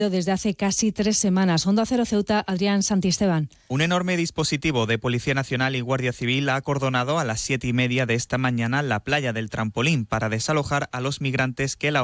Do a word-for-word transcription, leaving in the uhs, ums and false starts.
desde hace casi tres semanas. Onda Cero Ceuta, Adrián Santisteban. Un enorme dispositivo de Policía Nacional y Guardia Civil ha acordonado a las siete y media de esta mañana la playa del Trampolín para desalojar a los migrantes que la